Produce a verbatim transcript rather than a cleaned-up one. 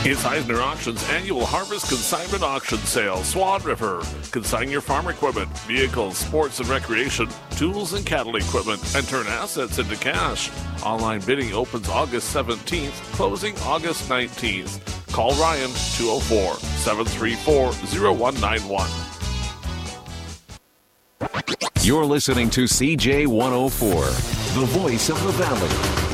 It's Eisner Auctions annual Harvest Consignment Auction Sale, Swan River. Consign your farm equipment, vehicles, sports and recreation, tools and cattle equipment, and turn assets into cash. Online bidding opens August seventeenth, closing August nineteenth. Call Ryan, two oh four, seven three four, oh one nine one. You're listening to C J one oh four, the voice of the Valley.